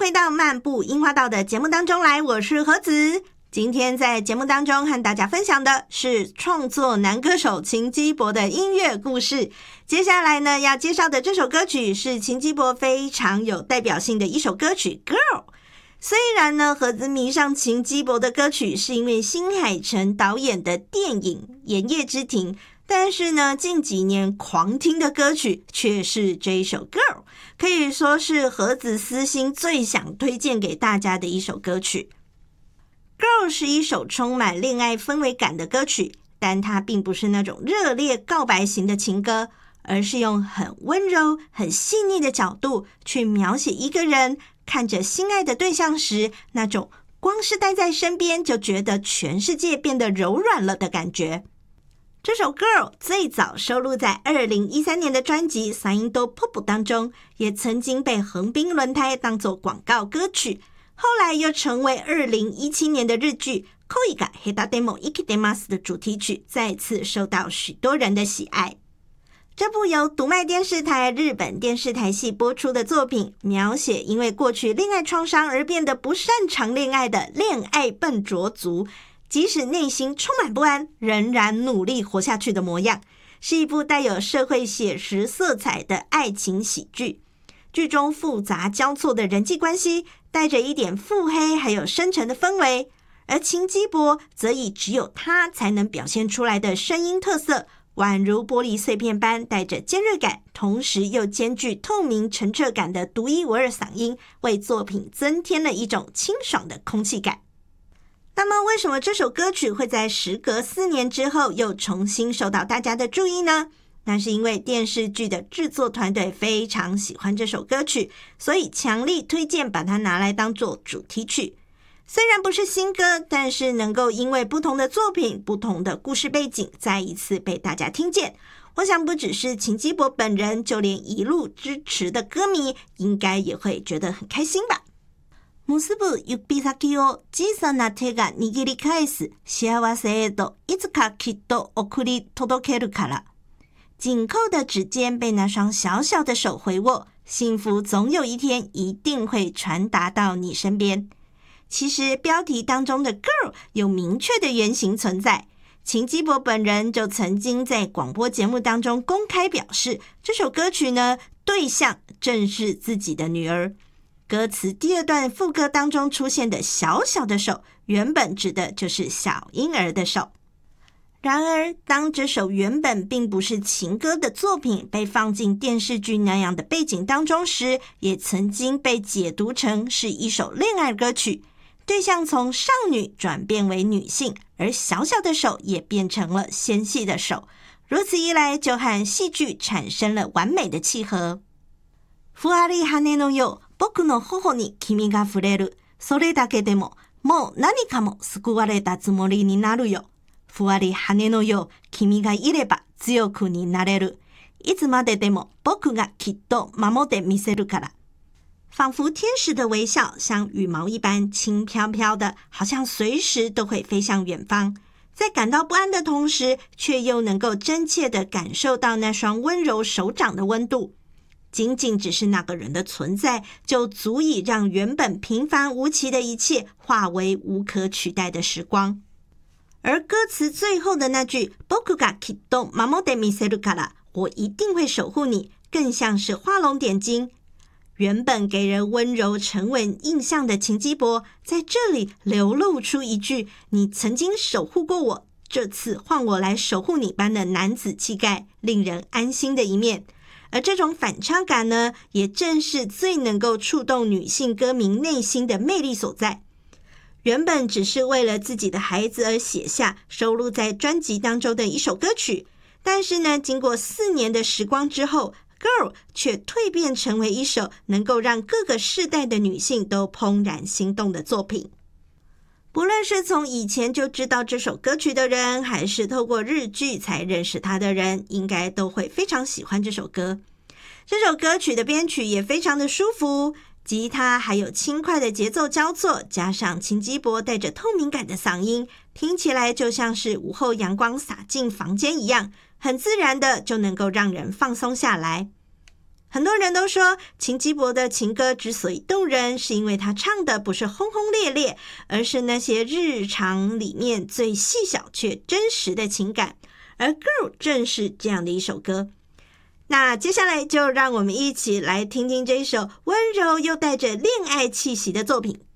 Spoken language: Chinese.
回到漫步樱花道的节目当中来，我是何子。今天在节目当中和大家分享的是创作男歌手秦基博的音乐故事。接下来呢，要介绍的这首歌曲是秦基博非常有代表性的一首歌曲 Girl。 虽然呢，何子迷上秦基博的歌曲是因为新海诚导演的电影《炎夜之庭》，但是呢，近几年狂听的歌曲却是这一首 Girl， 可以说是何子私心最想推荐给大家的一首歌曲。 Girl 是一首充满恋爱氛围感的歌曲，但它并不是那种热烈告白型的情歌，而是用很温柔很细腻的角度去描写一个人看着心爱的对象时，那种光是待在身边就觉得全世界变得柔软了的感觉。这首 Girl 最早收录在2013年的专辑《Saindo Pop》当中，也曾经被横滨轮胎当作广告歌曲，后来又成为2017年的日剧《恋が下手でも生きてます》的主题曲，再次受到许多人的喜爱。这部由读卖电视台日本电视台系播出的作品，描写因为过去恋爱创伤而变得不擅长恋爱的恋爱笨拙族，即使内心充满不安，仍然努力活下去的模样，是一部带有社会写实色彩的爱情喜剧。剧中复杂交错的人际关系，带着一点腹黑还有深沉的氛围，而秦基博则以只有他才能表现出来的声音特色，宛如玻璃碎片般带着尖锐感，同时又兼具透明澄澈感的独一无二嗓音，为作品增添了一种清爽的空气感。那么为什么这首歌曲会在时隔4年之后又重新受到大家的注意呢？那是因为电视剧的制作团队非常喜欢这首歌曲，所以强力推荐把它拿来当做主题曲。虽然不是新歌，但是能够因为不同的作品、不同的故事背景再一次被大家听见，我想不只是秦基博本人，就連一路支持的歌迷应该也会觉得很開心吧。結ぶ指先を小さな手が握り返す幸せへといつかきっと送り届けるから。紧扣的指尖被那双小小的手回握，幸福总有一天一定会传达到你身边。其实标题当中的 Girl 有明确的原型存在，秦基博本人就曾经在广播节目当中公开表示，这首歌曲呢，对象正是自己的女儿。歌词第2段副歌当中出现的小小的手，原本指的就是小婴儿的手。然而，当这首原本并不是情歌的作品被放进电视剧那样的背景当中时，也曾经被解读成是一首恋爱歌曲，对象从少女转变为女性，而小小的手也变成了纤细的手，如此一来就和戏剧产生了完美的契合。ふわり羽のよう、僕の頬に君が触れる。それだけでも、もう何かも救われたつもりになるよ。ふわり羽のよう、君がいれば強くになれる。いつまででも僕がきっと守ってみせるから。仿佛天使的微笑，像羽毛一般轻飘飘的，好像随时都会飞向远方。在感到不安的同时，却又能够真切地感受到那双温柔手掌的温度。仅仅只是那个人的存在，就足以让原本平凡无奇的一切化为无可取代的时光。而歌词最后的那句僕がきっと守ってみせるから，我一定会守护你，更像是画龙点睛。原本给人温柔沉稳印象的秦基博，在这里流露出一句你曾经守护过我，这次换我来守护你般的男子气概，令人安心的一面。而这种反差感呢，也正是最能够触动女性歌迷内心的魅力所在。原本只是为了自己的孩子而写下收录在专辑当中的一首歌曲，但是呢，经过4年的时光之后， Girl 却蜕变成为一首能够让各个世代的女性都怦然心动的作品。不论是从以前就知道这首歌曲的人，还是透过日剧才认识它的人，应该都会非常喜欢这首歌。这首歌曲的编曲也非常的舒服，吉他还有轻快的节奏交错，加上秦基博带着透明感的嗓音，听起来就像是午后阳光洒进房间一样，很自然的就能够让人放松下来。 很多人都说秦基博的情歌之所以动人，是因为他唱的不是轰轰烈烈，而是那些日常里面最细小却真实的情感，而 Girl 正是这样的一首歌。那接下来就让我们一起来听听这一首温柔又带着恋爱气息的作品